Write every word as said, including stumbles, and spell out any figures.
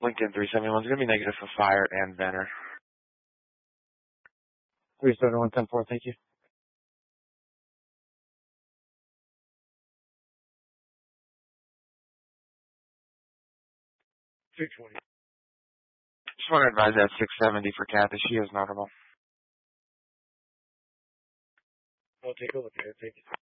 Lincoln three seventy-one is going to be negative for fire and Venner. three seventy-one, ten four, thank you. six twenty. Just want to advise that six seventy for Kathy. She is notable. I'll take a look at it. Thank you.